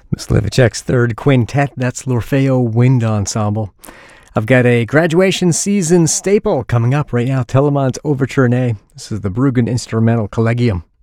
Slivacek's third quintet, that's l'Orfeo Wind Ensemble. I've got a graduation season staple coming up right now, Telemann's Overture in A. This is the Bruggen Instrumental Collegium.